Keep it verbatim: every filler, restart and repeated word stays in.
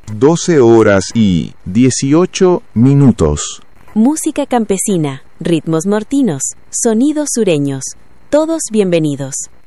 doce horas y dieciocho minutos. Música campesina, ritmos mortinos, sonidos sureños, todos bienvenidos.